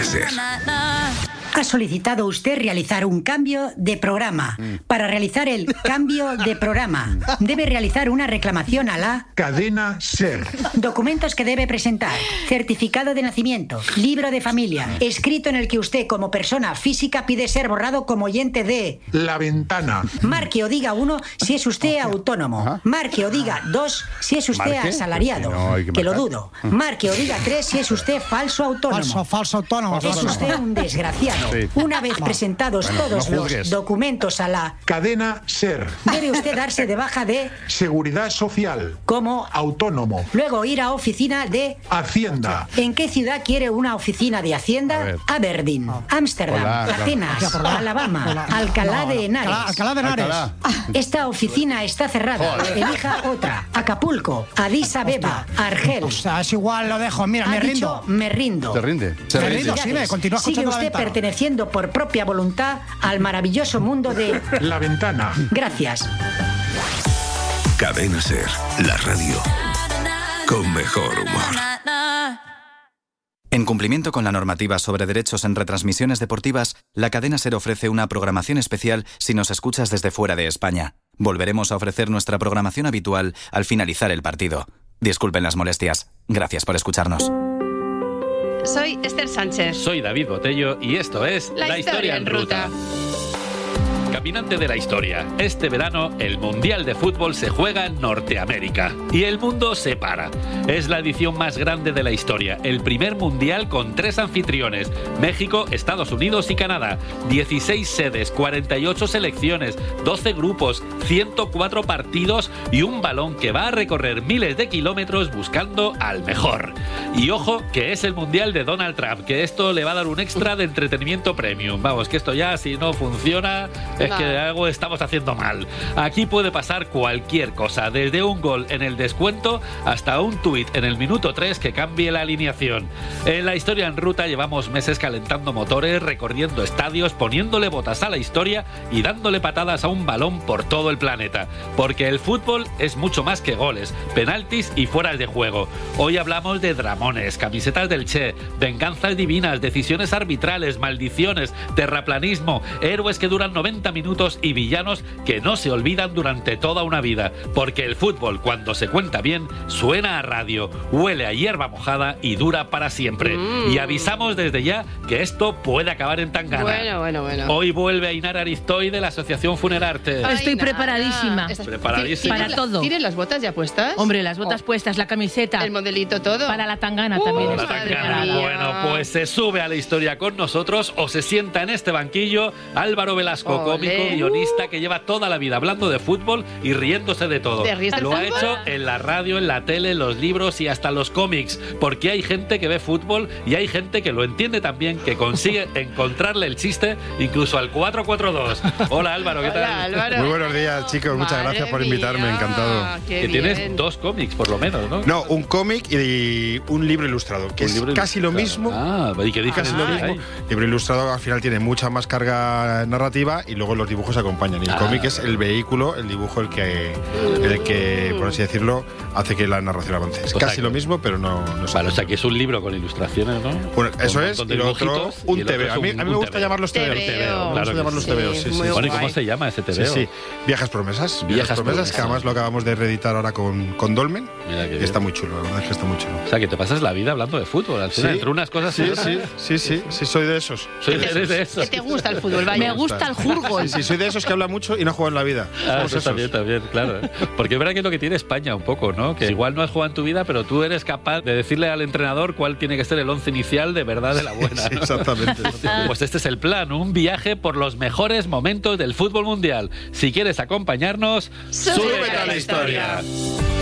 Ser. Ha solicitado usted realizar un cambio de programa. Para realizar el cambio de programa, debe realizar una reclamación a la Cadena Ser. Documentos que debe presentar: certificado de nacimiento, libro de familia, escrito en el que usted como persona física pide ser borrado como oyente de La Ventana. Marque o diga 1 si es usted autónomo. Marque o diga 2 si es usted asalariado. Que lo dudo. Marque o diga 3 si es usted falso autónomo. Falso autónomo. Es usted un desgraciado. Una vez presentados todos los documentos a la Cadena Ser. debe usted darse de baja de Seguridad Social. como Autónomo. luego ir a oficina de Hacienda. ¿En qué ciudad quiere una oficina de Hacienda? Aberdeen, Ámsterdam, Atenas, Alabama, Alcalá de Henares. Alcalá de Henares. Esta oficina está cerrada. Elija otra. Acapulco, Addis Abeba, Argel. O sea, es igual, lo dejo. Mira, Ha me dicho, rindo. me rindo. ¿Se rinde? Me rindo, sí, me continúa Sigue escuchando La usted Ventana. perteneciendo por propia voluntad al maravilloso mundo de... La Ventana. Gracias. Cadena Ser, la radio con mejor humor. En cumplimiento con la normativa sobre derechos en retransmisiones deportivas, la cadena SER ofrece una programación especial si nos escuchas desde fuera de España. Volveremos a ofrecer nuestra programación habitual al finalizar el partido. Disculpen las molestias. Gracias por escucharnos. Soy Esther Sánchez. Soy David Botello y esto es La Historia en Ruta. Caminante de la historia, este verano el Mundial de Fútbol se juega en Norteamérica y el mundo se para. Es la edición más grande de la historia, el primer Mundial con 3 anfitriones: México, Estados Unidos y Canadá. 16 sedes, 48 selecciones, 12 grupos, 104 partidos y un balón que va a recorrer miles de kilómetros buscando al mejor. Y ojo, que es el Mundial de Donald Trump, que esto le va a dar un extra de entretenimiento premium. Vamos, que esto ya si no funciona... Es que algo estamos haciendo mal. Aquí puede pasar cualquier cosa, desde un gol en el descuento hasta un tuit en el minuto 3 que cambie la alineación. En La Historia en Ruta llevamos meses calentando motores, recorriendo estadios, poniéndole botas a la historia y dándole patadas a un balón por todo el planeta. Porque el fútbol es mucho más que goles, penaltis y fueras de juego. Hoy hablamos de dramones, camisetas del Che, venganzas divinas, decisiones arbitrales, maldiciones, terraplanismo, héroes que duran 90 minutos y villanos que no se olvidan durante toda una vida, porque el fútbol, cuando se cuenta bien, suena a radio, huele a hierba mojada y dura para siempre. Y avisamos desde ya que esto puede acabar en tangana. Bueno. Hoy vuelve Ainara Aristoy de la Asociación Funerarte. Estoy preparadísima. Preparadísima. Para todo. ¿Tienes las botas ya puestas? Hombre, las botas puestas, la camiseta. El modelito todo. Para la tangana también. La está tangana. preparada. Bueno, pues se sube a la historia con nosotros o se sienta en este banquillo Álvaro Velasco, Olé. cómico, guionista que lleva toda la vida hablando de fútbol y riéndose de todo. ¿Te ríes del Lo ha fútbol? hecho en la radio, en la tele, en los libros y hasta los cómics, porque hay gente que ve fútbol y hay gente que lo entiende también, que consigue encontrarle el chiste incluso al 442. Hola Álvaro, ¿qué tal? Hola, Álvaro. Muy buenos días, chicos. Muchas Madre gracias por mía, invitarme. Encantado. qué Que bien. tienes 2 cómics por lo menos, ¿no? No, un cómic y un libro ilustrado, que Un es libro casi lo mismo. Ah, ¿y qué Casi lo diferencia mismo. hay? El libro ilustrado al final tiene mucha más carga narrativa y luego los dibujos acompañan. Y el cómic es el vehículo, el dibujo el que, por así decirlo, hace que la narración avance. Es O sea casi que- lo mismo, pero no es Vale, o sea que es un libro con ilustraciones, ¿no? Bueno, Con eso un es, montón de y lo otro, dibujitos, y un el otro TVO. es A mí me gusta llamarlos TVO. TVO, Me claro gusta que llamarlos sí. TVO, sí, Muy sí. guay. Bueno, ¿y cómo se llama ese Sí, TVO? sí. Viejas promesas. Viejas Que promesas. además lo acabamos de reeditar ahora con Dolmen. Mira qué Y está bien. muy chulo, la verdad es que está muy chulo. O sea, que te pasas la vida hablando de fútbol, al final, Sí. entre unas cosas y otras. Sí, soy de esos. Eres de ¿Qué esos. te gusta el fútbol? Me Vaya. gusta el fútbol. Sí, soy de esos que habla mucho y no juega en la vida. Ah, Somos eso esos. también, claro. Porque es verdad que es lo que tiene España un poco, ¿no? Que igual no has jugado en tu vida, pero tú eres capaz de decirle al entrenador cuál tiene que ser el 11 inicial de verdad de la buena. Sí, ¿no? exactamente. Pues este es el plan, un viaje por los mejores momentos del fútbol mundial. Si quieres acompañarnos, súbete a la historia.